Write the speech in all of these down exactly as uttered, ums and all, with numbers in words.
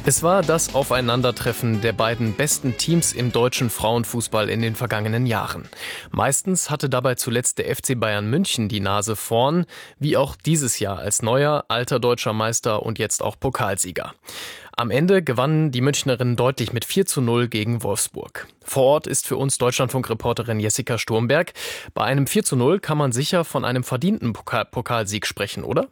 Es war das Aufeinandertreffen der beiden besten Teams im deutschen Frauenfußball in den vergangenen Jahren. Meistens hatte dabei zuletzt der F C Bayern München die Nase vorn, wie auch dieses Jahr als neuer, alter deutscher Meister und jetzt auch Pokalsieger. Am Ende gewannen die Münchnerinnen deutlich mit vier zu null gegen Wolfsburg. Vor Ort ist für uns Deutschlandfunk-Reporterin Jessica Sturmberg. Bei einem vier zu null kann man sicher von einem verdienten Pokal- Pokalsieg sprechen, oder?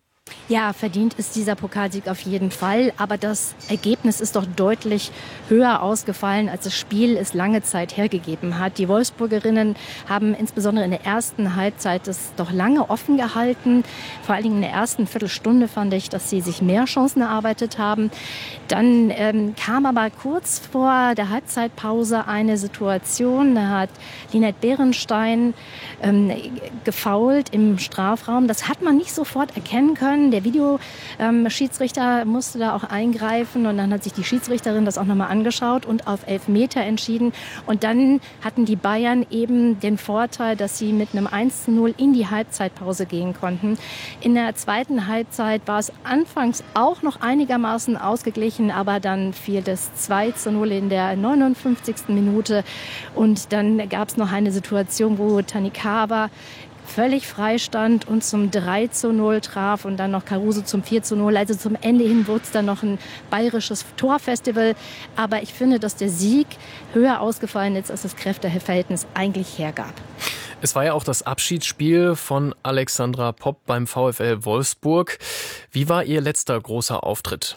Ja, verdient ist dieser Pokalsieg auf jeden Fall, aber das Ergebnis ist doch deutlich höher ausgefallen, als das Spiel es lange Zeit hergegeben hat. Die Wolfsburgerinnen haben insbesondere in der ersten Halbzeit das doch lange offen gehalten. Vor allen Dingen in der ersten Viertelstunde fand ich, dass sie sich mehr Chancen erarbeitet haben. Dann ähm, kam aber kurz vor der Halbzeitpause eine Situation, da hat Linette Beerenstein ähm, gefoult im Strafraum. Das hat man nicht sofort erkennen können. Der Videoschiedsrichter musste da auch eingreifen und dann hat sich die Schiedsrichterin das auch nochmal angeschaut und auf Elfmeter entschieden. Und dann hatten die Bayern eben den Vorteil, dass sie mit einem eins zu null in die Halbzeitpause gehen konnten. In der zweiten Halbzeit war es anfangs auch noch einigermaßen ausgeglichen, aber dann fiel das zwei zu null in der neunundfünfzigsten Minute. Und dann gab es noch eine Situation, wo Tanikawa völlig frei stand und zum drei zu null traf und dann noch Caruso zum vier zu null. Also zum Ende hin wurde es dann noch ein bayerisches Torfestival. Aber ich finde, dass der Sieg höher ausgefallen ist, als das Kräfteverhältnis eigentlich hergab. Es war ja auch das Abschiedsspiel von Alexandra Popp beim VfL Wolfsburg. Wie war ihr letzter großer Auftritt?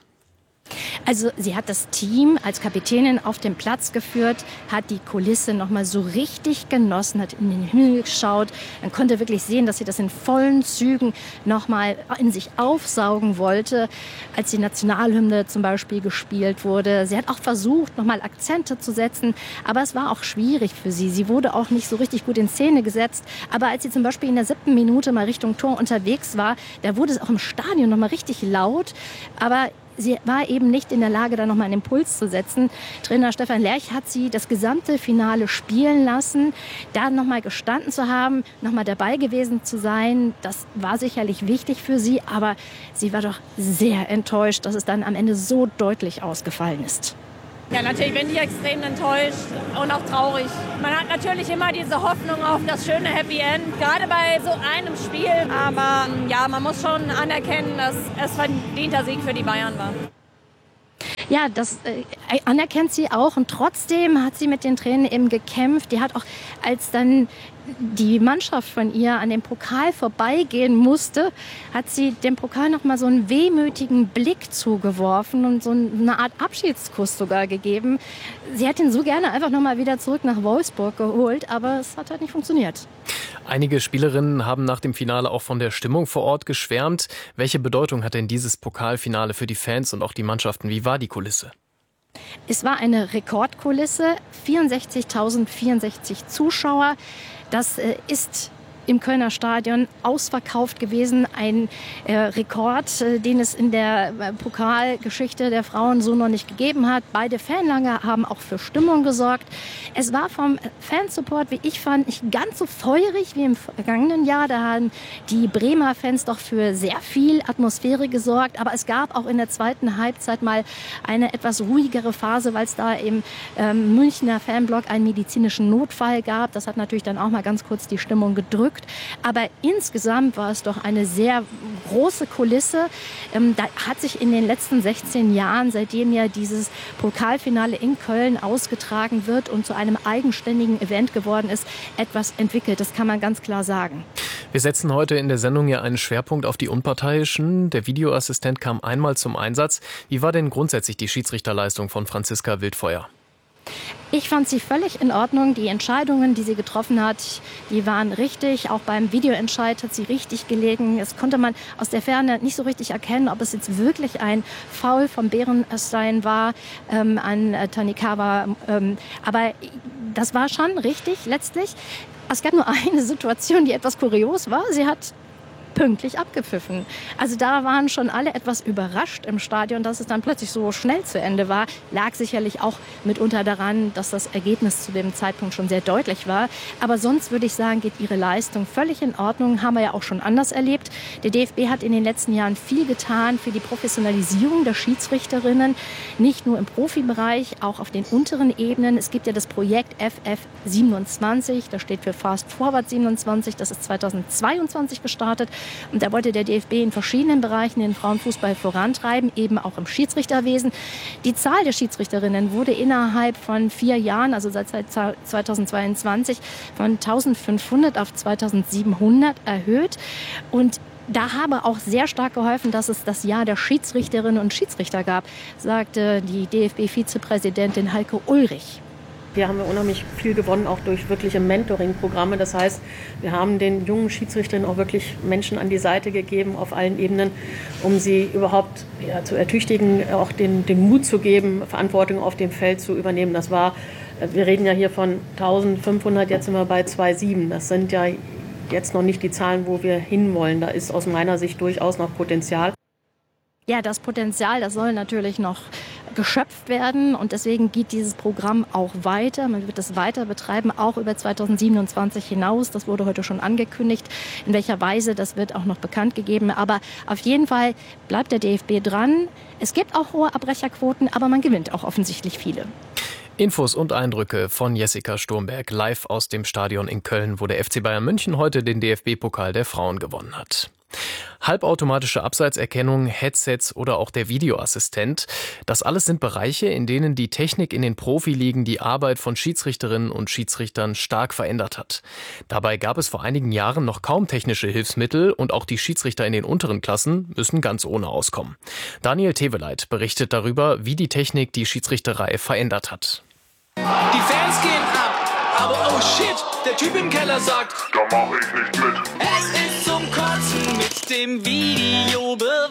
Also sie hat das Team als Kapitänin auf den Platz geführt, hat die Kulisse noch mal so richtig genossen, hat in den Himmel geschaut. Man konnte wirklich sehen, dass sie das in vollen Zügen noch mal in sich aufsaugen wollte, als die Nationalhymne zum Beispiel gespielt wurde. Sie hat auch versucht, noch mal Akzente zu setzen, aber es war auch schwierig für sie. Sie wurde auch nicht so richtig gut in Szene gesetzt. Aber als sie zum Beispiel in der siebten Minute mal Richtung Tor unterwegs war, da wurde es auch im Stadion noch mal richtig laut. Aber sie war eben nicht in der Lage, da nochmal einen Impuls zu setzen. Trainer Stefan Lerch hat sie das gesamte Finale spielen lassen. Da nochmal gestanden zu haben, nochmal dabei gewesen zu sein, das war sicherlich wichtig für sie. Aber sie war doch sehr enttäuscht, dass es dann am Ende so deutlich ausgefallen ist. Ja, natürlich bin ich extrem enttäuscht und auch traurig. Man hat natürlich immer diese Hoffnung auf das schöne Happy End, gerade bei so einem Spiel. Aber ja, man muss schon anerkennen, dass es verdienter Sieg für die Bayern war. Ja, das äh, anerkennt sie auch und trotzdem hat sie mit den Tränen eben gekämpft. Die hat auch, als dann die Mannschaft von ihr an dem Pokal vorbeigehen musste, hat sie dem Pokal noch mal so einen wehmütigen Blick zugeworfen und so eine Art Abschiedskuss sogar gegeben. Sie hätte ihn so gerne einfach noch mal wieder zurück nach Wolfsburg geholt, aber es hat halt nicht funktioniert. Einige Spielerinnen haben nach dem Finale auch von der Stimmung vor Ort geschwärmt. Welche Bedeutung hat denn dieses Pokalfinale für die Fans und auch die Mannschaften? Wie war die Kulisse? Es war eine Rekordkulisse, vierundsechzigtausendvierundsechzig Zuschauer. Das äh, ist im Kölner Stadion ausverkauft gewesen. Ein äh, Rekord, äh, den es in der äh, Pokalgeschichte der Frauen so noch nicht gegeben hat. Beide Fanlager haben auch für Stimmung gesorgt. Es war vom Fansupport, wie ich fand, nicht ganz so feurig wie im vergangenen Jahr. Da haben die Bremer Fans doch für sehr viel Atmosphäre gesorgt. Aber es gab auch in der zweiten Halbzeit mal eine etwas ruhigere Phase, weil es da im ähm, Münchner Fanblock einen medizinischen Notfall gab. Das hat natürlich dann auch mal ganz kurz die Stimmung gedrückt. Aber insgesamt war es doch eine sehr große Kulisse. Ähm, da hat sich in den letzten sechzehn Jahren, seitdem ja dieses Pokalfinale in Köln ausgetragen wird und zu einem eigenständigen Event geworden ist, etwas entwickelt. Das kann man ganz klar sagen. Wir setzen heute in der Sendung ja einen Schwerpunkt auf die Unparteiischen. Der Videoassistent kam einmal zum Einsatz. Wie war denn grundsätzlich die Schiedsrichterleistung von Franziska Wildfeuer? Ich fand sie völlig in Ordnung. Die Entscheidungen, die sie getroffen hat, die waren richtig. Auch beim Videoentscheid hat sie richtig gelegen. Es konnte man aus der Ferne nicht so richtig erkennen, ob es jetzt wirklich ein Foul von Beerenstein war ähm, an äh, Tanikawa. Ähm, aber das war schon richtig letztlich. Es gab nur eine Situation, die etwas kurios war. Sie hat pünktlich abgepfiffen. Also da waren schon alle etwas überrascht im Stadion, dass es dann plötzlich so schnell zu Ende war. Lag sicherlich auch mitunter daran, dass das Ergebnis zu dem Zeitpunkt schon sehr deutlich war. Aber sonst würde ich sagen, geht ihre Leistung völlig in Ordnung. Haben wir ja auch schon anders erlebt. Der D F B hat in den letzten Jahren viel getan für die Professionalisierung der Schiedsrichterinnen. Nicht nur im Profibereich, auch auf den unteren Ebenen. Es gibt ja das Projekt F F siebenundzwanzig. Das steht für Fast Forward siebenundzwanzig. Das ist zweitausendzweiundzwanzig gestartet. Und da wollte der D F B in verschiedenen Bereichen den Frauenfußball vorantreiben, eben auch im Schiedsrichterwesen. Die Zahl der Schiedsrichterinnen wurde innerhalb von vier Jahren, also seit zweitausendzweiundzwanzig, von eintausendfünfhundert auf zweitausendsiebenhundert erhöht. Und da habe auch sehr stark geholfen, dass es das Jahr der Schiedsrichterinnen und Schiedsrichter gab, sagte die D F B-Vizepräsidentin Heike Ulrich. Hier haben wir unheimlich viel gewonnen, auch durch wirkliche Mentoring-Programme. Das heißt, wir haben den jungen Schiedsrichterinnen auch wirklich Menschen an die Seite gegeben auf allen Ebenen, um sie überhaupt ja, zu ertüchtigen, auch den, den Mut zu geben, Verantwortung auf dem Feld zu übernehmen. Das war, wir reden ja hier von eintausendfünfhundert, jetzt sind wir bei zweitausendsieben. Das sind ja jetzt noch nicht die Zahlen, wo wir hinwollen. Da ist aus meiner Sicht durchaus noch Potenzial. Ja, das Potenzial, das soll natürlich noch geschöpft werden und deswegen geht dieses Programm auch weiter. Man wird es weiter betreiben, auch über zweitausendsiebenundzwanzig hinaus. Das wurde heute schon angekündigt. In welcher Weise, das wird auch noch bekannt gegeben. Aber auf jeden Fall bleibt der D F B dran. Es gibt auch hohe Abbrecherquoten, aber man gewinnt auch offensichtlich viele. Infos und Eindrücke von Jessica Sturmberg live aus dem Stadion in Köln, wo der F C Bayern München heute den D F B-Pokal der Frauen gewonnen hat. Halbautomatische Abseitserkennung, Headsets oder auch der Videoassistent. Das alles sind Bereiche, in denen die Technik in den Profiligen die Arbeit von Schiedsrichterinnen und Schiedsrichtern stark verändert hat. Dabei gab es vor einigen Jahren noch kaum technische Hilfsmittel und auch die Schiedsrichter in den unteren Klassen müssen ganz ohne auskommen. Daniel Teveleit berichtet darüber, wie die Technik die Schiedsrichterei verändert hat. Die Fans gehen ab, aber oh shit, der Typ im Keller sagt, da mach ich nicht mit. Es ist zum Kotzen mit dem Videobeweis.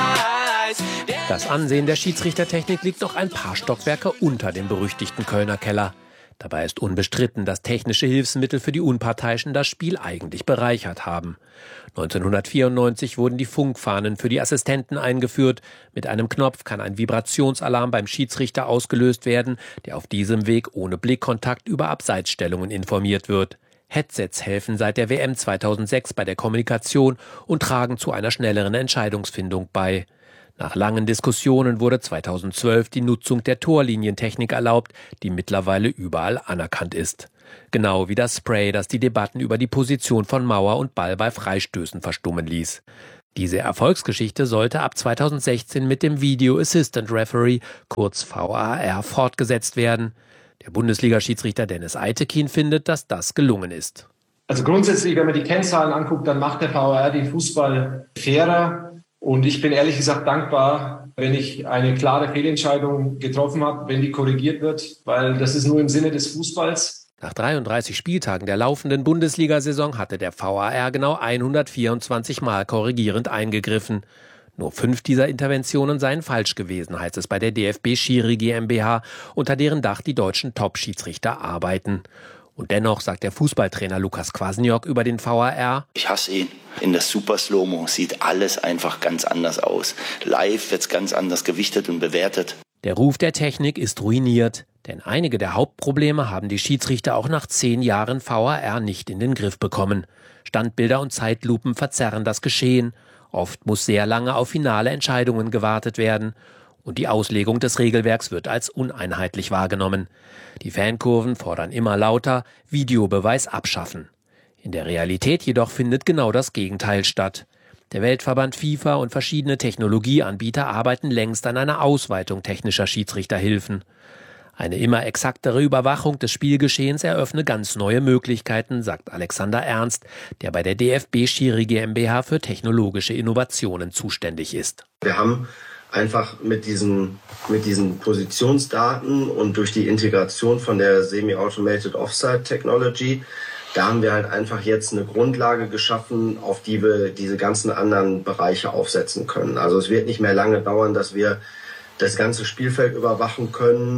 Das Ansehen der Schiedsrichtertechnik liegt noch ein paar Stockwerke unter dem berüchtigten Kölner Keller. Dabei ist unbestritten, dass technische Hilfsmittel für die Unparteiischen das Spiel eigentlich bereichert haben. neunzehnhundertvierundneunzig wurden die Funkfahnen für die Assistenten eingeführt. Mit einem Knopf kann ein Vibrationsalarm beim Schiedsrichter ausgelöst werden, der auf diesem Weg ohne Blickkontakt über Abseitsstellungen informiert wird. Headsets helfen seit der W M zweitausendsechs bei der Kommunikation und tragen zu einer schnelleren Entscheidungsfindung bei. Nach langen Diskussionen wurde zweitausendzwölf die Nutzung der Torlinientechnik erlaubt, die mittlerweile überall anerkannt ist. Genau wie das Spray, das die Debatten über die Position von Mauer und Ball bei Freistößen verstummen ließ. Diese Erfolgsgeschichte sollte ab zweitausendsechzehn mit dem Video Assistant Referee, kurz V A R, fortgesetzt werden. Der Bundesliga-Schiedsrichter Dennis Eitekin findet, dass das gelungen ist. Also grundsätzlich, wenn man die Kennzahlen anguckt, dann macht der V A R den Fußball fairer. Und ich bin ehrlich gesagt dankbar, wenn ich eine klare Fehlentscheidung getroffen habe, wenn die korrigiert wird, weil das ist nur im Sinne des Fußballs. Nach dreiunddreißig Spieltagen der laufenden Bundesliga-Saison hatte der V A R genau hundertvierundzwanzig Mal korrigierend eingegriffen. Nur fünf dieser Interventionen seien falsch gewesen, heißt es bei der D F B Schiri GmbH, unter deren Dach die deutschen Top-Schiedsrichter arbeiten. Und dennoch sagt der Fußballtrainer Lukas Kwasniok über den V A R: Ich hasse ihn. In der Super Slow-Mo sieht alles einfach ganz anders aus. Live wird's ganz anders gewichtet und bewertet. Der Ruf der Technik ist ruiniert, denn einige der Hauptprobleme haben die Schiedsrichter auch nach zehn Jahren V A R nicht in den Griff bekommen. Standbilder und Zeitlupen verzerren das Geschehen. Oft muss sehr lange auf finale Entscheidungen gewartet werden. Und die Auslegung des Regelwerks wird als uneinheitlich wahrgenommen. Die Fankurven fordern immer lauter: Videobeweis abschaffen. In der Realität jedoch findet genau das Gegenteil statt. Der Weltverband FIFA und verschiedene Technologieanbieter arbeiten längst an einer Ausweitung technischer Schiedsrichterhilfen. Eine immer exaktere Überwachung des Spielgeschehens eröffne ganz neue Möglichkeiten, sagt Alexander Ernst, der bei der D F B Schiri GmbH für technologische Innovationen zuständig ist. Wir haben einfach mit diesen, mit diesen Positionsdaten und durch die Integration von der Semi-Automated Offside Technology, da haben wir halt einfach jetzt eine Grundlage geschaffen, auf die wir diese ganzen anderen Bereiche aufsetzen können. Also es wird nicht mehr lange dauern, dass wir das ganze Spielfeld überwachen können.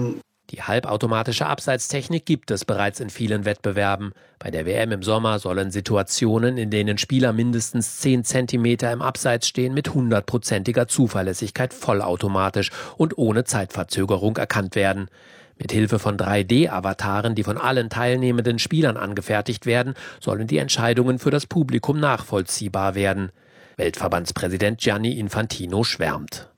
Die halbautomatische Abseitstechnik gibt es bereits in vielen Wettbewerben. Bei der W M im Sommer sollen Situationen, in denen Spieler mindestens zehn Zentimeter im Abseits stehen, mit hundertprozentiger Zuverlässigkeit vollautomatisch und ohne Zeitverzögerung erkannt werden. Mit Hilfe von drei D-Avataren, die von allen teilnehmenden Spielern angefertigt werden, sollen die Entscheidungen für das Publikum nachvollziehbar werden. Weltverbandspräsident Gianni Infantino schwärmt.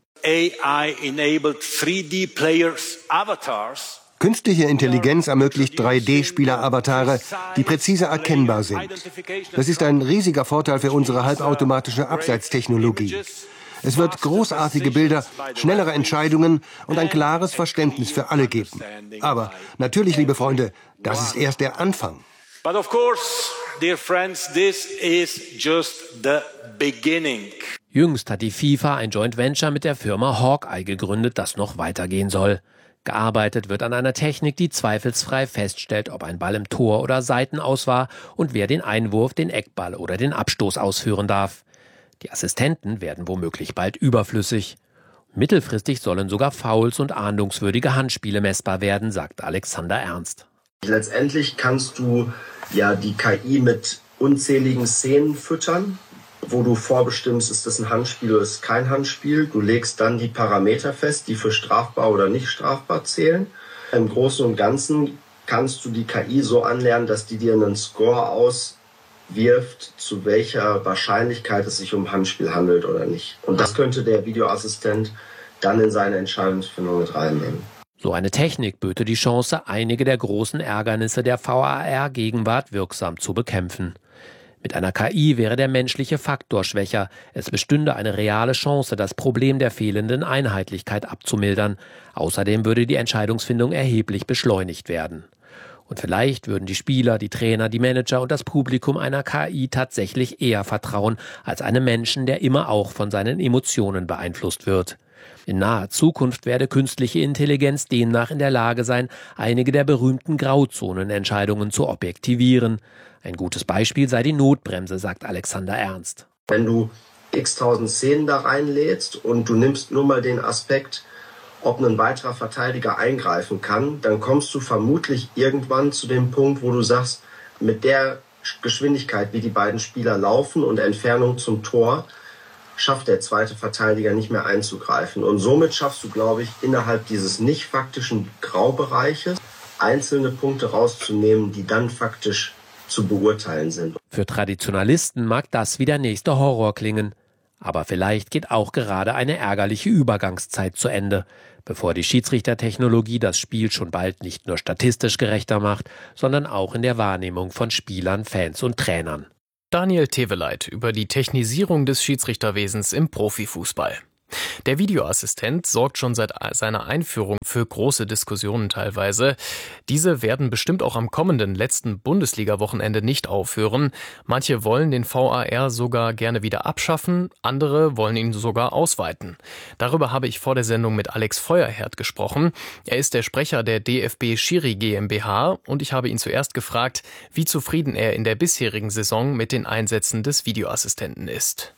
A I-enabled three D players avatars. Künstliche Intelligenz ermöglicht drei D-Spieler-Avatare, die präzise erkennbar sind. Das ist ein riesiger Vorteil für unsere halbautomatische Abseitstechnologie. Es wird großartige Bilder, schnellere Entscheidungen und ein klares Verständnis für alle geben. Aber natürlich, liebe Freunde, das ist erst der Anfang. But of course, dear friends, this is just the beginning. Jüngst hat die FIFA ein Joint Venture mit der Firma Hawkeye gegründet, das noch weitergehen soll. Gearbeitet wird an einer Technik, die zweifelsfrei feststellt, ob ein Ball im Tor oder Seitenaus war und wer den Einwurf, den Eckball oder den Abstoß ausführen darf. Die Assistenten werden womöglich bald überflüssig. Mittelfristig sollen sogar Fouls und ahndungswürdige Handspiele messbar werden, sagt Alexander Ernst. Letztendlich kannst du ja die K I mit unzähligen Szenen füttern, wo du vorbestimmst, ist das ein Handspiel oder ist es kein Handspiel. Du legst dann die Parameter fest, die für strafbar oder nicht strafbar zählen. Im Großen und Ganzen kannst du die K I so anlernen, dass die dir einen Score auswirft, zu welcher Wahrscheinlichkeit es sich um Handspiel handelt oder nicht. Und das könnte der Videoassistent dann in seine Entscheidungsfindung mit reinnehmen. So eine Technik böte die Chance, einige der großen Ärgernisse der V A R-Gegenwart wirksam zu bekämpfen. Mit einer K I wäre der menschliche Faktor schwächer. Es bestünde eine reale Chance, das Problem der fehlenden Einheitlichkeit abzumildern. Außerdem würde die Entscheidungsfindung erheblich beschleunigt werden. Und vielleicht würden die Spieler, die Trainer, die Manager und das Publikum einer K I tatsächlich eher vertrauen als einem Menschen, der immer auch von seinen Emotionen beeinflusst wird. In naher Zukunft werde künstliche Intelligenz demnach in der Lage sein, einige der berühmten Grauzonenentscheidungen zu objektivieren. Ein gutes Beispiel sei die Notbremse, sagt Alexander Ernst. Wenn du x tausend Szenen da reinlädst und du nimmst nur mal den Aspekt, ob ein weiterer Verteidiger eingreifen kann, dann kommst du vermutlich irgendwann zu dem Punkt, wo du sagst, mit der Geschwindigkeit, wie die beiden Spieler laufen und Entfernung zum Tor, schafft der zweite Verteidiger nicht mehr einzugreifen. Und somit schaffst du, glaube ich, innerhalb dieses nicht faktischen Graubereiches einzelne Punkte rauszunehmen, die dann faktisch zu beurteilen sind. Für Traditionalisten mag das wie der nächste Horror klingen. Aber vielleicht geht auch gerade eine ärgerliche Übergangszeit zu Ende, bevor die Schiedsrichtertechnologie das Spiel schon bald nicht nur statistisch gerechter macht, sondern auch in der Wahrnehmung von Spielern, Fans und Trainern. Daniel Teveleit über die Technisierung des Schiedsrichterwesens im Profifußball. Der Videoassistent sorgt schon seit seiner Einführung für große Diskussionen teilweise. Diese werden bestimmt auch am kommenden letzten Bundesliga-Wochenende nicht aufhören. Manche wollen den V A R sogar gerne wieder abschaffen, andere wollen ihn sogar ausweiten. Darüber habe ich vor der Sendung mit Alex Feuerherd gesprochen. Er ist der Sprecher der D F B Schiri GmbH und ich habe ihn zuerst gefragt, wie zufrieden er in der bisherigen Saison mit den Einsätzen des Videoassistenten ist.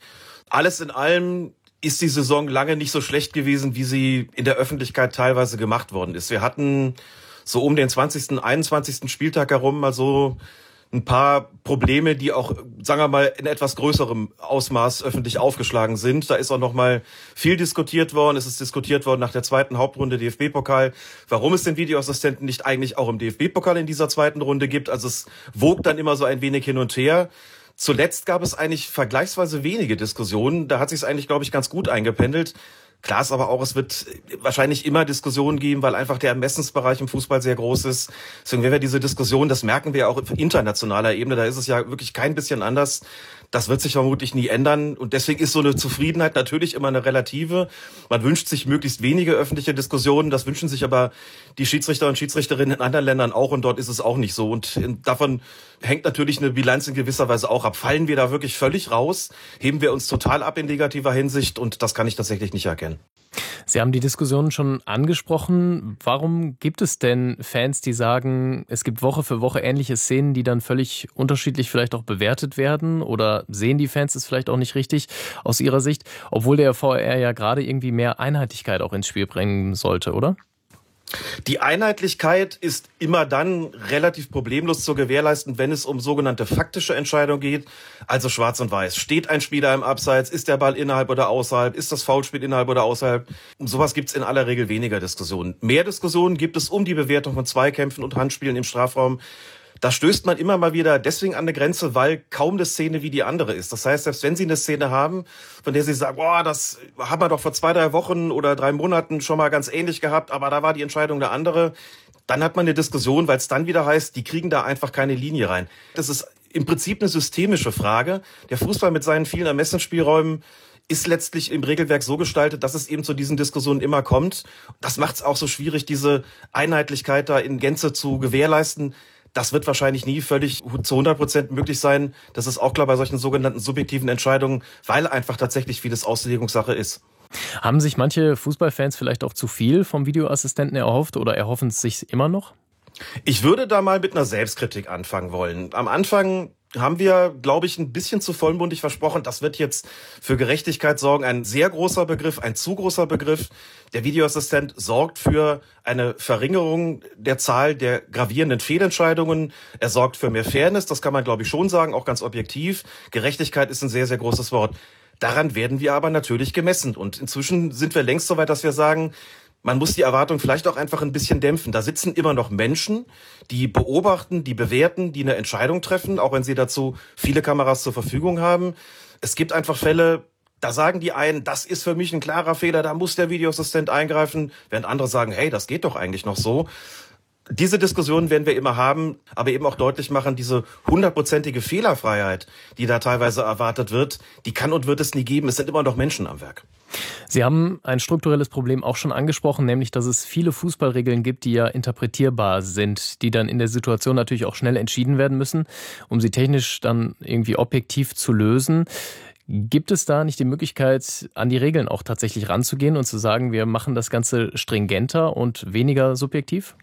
Alles in allem ist die Saison lange nicht so schlecht gewesen, wie sie in der Öffentlichkeit teilweise gemacht worden ist. Wir hatten so um den zwanzigsten, einundzwanzigsten Spieltag herum mal so ein paar Probleme, die auch, sagen wir mal, in etwas größerem Ausmaß öffentlich aufgeschlagen sind. Da ist auch noch mal viel diskutiert worden. Es ist diskutiert worden nach der zweiten Hauptrunde D F B-Pokal, warum es den Videoassistenten nicht eigentlich auch im D F B-Pokal in dieser zweiten Runde gibt. Also es wog dann immer so ein wenig hin und her. Zuletzt gab es eigentlich vergleichsweise wenige Diskussionen. Da hat sich es eigentlich, glaube ich, ganz gut eingependelt. Klar ist aber auch, es wird wahrscheinlich immer Diskussionen geben, weil einfach der Ermessensbereich im Fußball sehr groß ist. Deswegen werden wir diese Diskussion, das merken wir auch auf internationaler Ebene, da ist es ja wirklich kein bisschen anders. Das wird sich vermutlich nie ändern. Und deswegen ist so eine Zufriedenheit natürlich immer eine relative. Man wünscht sich möglichst wenige öffentliche Diskussionen. Das wünschen sich aber die Schiedsrichter und Schiedsrichterinnen in anderen Ländern auch. Und dort ist es auch nicht so. Und davon hängt natürlich eine Bilanz in gewisser Weise auch ab. Fallen wir da wirklich völlig raus? Heben wir uns total ab in negativer Hinsicht? Und das kann ich tatsächlich nicht erkennen. Sie haben die Diskussion schon angesprochen. Warum gibt es denn Fans, die sagen, es gibt Woche für Woche ähnliche Szenen, die dann völlig unterschiedlich vielleicht auch bewertet werden? Oder sehen die Fans es vielleicht auch nicht richtig aus ihrer Sicht? Obwohl der V A R ja gerade irgendwie mehr Einheitlichkeit auch ins Spiel bringen sollte, oder? Die Einheitlichkeit ist immer dann relativ problemlos zu gewährleisten, wenn es um sogenannte faktische Entscheidungen geht, also schwarz und weiß. Steht ein Spieler im Abseits, ist der Ball innerhalb oder außerhalb, ist das Foulspiel innerhalb oder außerhalb? Um sowas gibt es in aller Regel weniger Diskussionen. Mehr Diskussionen gibt es um die Bewertung von Zweikämpfen und Handspielen im Strafraum. Da stößt man immer mal wieder deswegen an eine Grenze, weil kaum eine Szene wie die andere ist. Das heißt, selbst wenn Sie eine Szene haben, von der Sie sagen, boah, das haben wir doch vor zwei, drei Wochen oder drei Monaten schon mal ganz ähnlich gehabt, aber da war die Entscheidung eine andere, dann hat man eine Diskussion, weil es dann wieder heißt, die kriegen da einfach keine Linie rein. Das ist im Prinzip eine systemische Frage. Der Fußball mit seinen vielen Ermessensspielräumen ist letztlich im Regelwerk so gestaltet, dass es eben zu diesen Diskussionen immer kommt. Das macht es auch so schwierig, diese Einheitlichkeit da in Gänze zu gewährleisten. Das wird wahrscheinlich nie völlig zu hundert Prozent möglich sein. Das ist auch klar bei solchen sogenannten subjektiven Entscheidungen, weil einfach tatsächlich vieles Auslegungssache ist. Haben sich manche Fußballfans vielleicht auch zu viel vom Videoassistenten erhofft oder erhoffen es sich immer noch? Ich würde da mal mit einer Selbstkritik anfangen wollen. Am Anfang haben wir, glaube ich, ein bisschen zu vollmundig versprochen, das wird jetzt für Gerechtigkeit sorgen. Ein sehr großer Begriff, ein zu großer Begriff. Der Videoassistent sorgt für eine Verringerung der Zahl der gravierenden Fehlentscheidungen. Er sorgt für mehr Fairness, das kann man, glaube ich, schon sagen, auch ganz objektiv. Gerechtigkeit ist ein sehr, sehr großes Wort. Daran werden wir aber natürlich gemessen. Und inzwischen sind wir längst so weit, dass wir sagen, man muss die Erwartung vielleicht auch einfach ein bisschen dämpfen. Da sitzen immer noch Menschen, die beobachten, die bewerten, die eine Entscheidung treffen, auch wenn sie dazu viele Kameras zur Verfügung haben. Es gibt einfach Fälle, da sagen die einen, das ist für mich ein klarer Fehler, da muss der Videoassistent eingreifen, während andere sagen, hey, das geht doch eigentlich noch so. Diese Diskussionen werden wir immer haben, aber eben auch deutlich machen, diese hundertprozentige Fehlerfreiheit, die da teilweise erwartet wird, die kann und wird es nie geben. Es sind immer noch Menschen am Werk. Sie haben ein strukturelles Problem auch schon angesprochen, nämlich, dass es viele Fußballregeln gibt, die ja interpretierbar sind, die dann in der Situation natürlich auch schnell entschieden werden müssen, um sie technisch dann irgendwie objektiv zu lösen. Gibt es da nicht die Möglichkeit, an die Regeln auch tatsächlich ranzugehen und zu sagen, wir machen das Ganze stringenter und weniger subjektiv?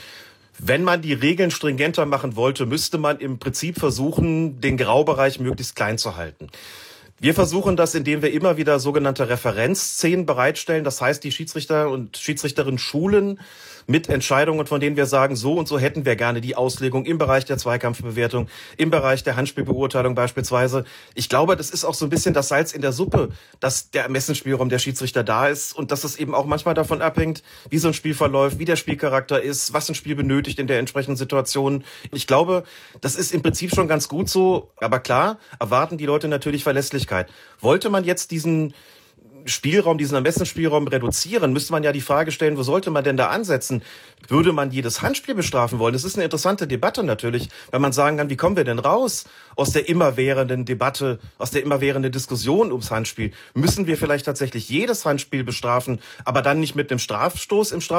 Wenn man die Regeln stringenter machen wollte, müsste man im Prinzip versuchen, den Graubereich möglichst klein zu halten. Wir versuchen das, indem wir immer wieder sogenannte Referenzszenen bereitstellen. Das heißt, die Schiedsrichter und Schiedsrichterinnen schulen mit Entscheidungen, von denen wir sagen, so und so hätten wir gerne die Auslegung im Bereich der Zweikampfbewertung, im Bereich der Handspielbeurteilung beispielsweise. Ich glaube, das ist auch so ein bisschen das Salz in der Suppe, dass der Ermessensspielraum der Schiedsrichter da ist und dass es eben auch manchmal davon abhängt, wie so ein Spiel verläuft, wie der Spielcharakter ist, was ein Spiel benötigt in der entsprechenden Situation. Ich glaube, das ist im Prinzip schon ganz gut so, aber klar, erwarten die Leute natürlich Verlässlichkeit. Wollte man jetzt diesen Spielraum, diesen Ermessensspielraum reduzieren, müsste man ja die Frage stellen, wo sollte man denn da ansetzen? Würde man jedes Handspiel bestrafen wollen? Das ist eine interessante Debatte natürlich, wenn man sagen kann, wie kommen wir denn raus aus der immerwährenden Debatte, aus der immerwährenden Diskussion ums Handspiel? Müssen wir vielleicht tatsächlich jedes Handspiel bestrafen, aber dann nicht mit einem Strafstoß im Strafraum?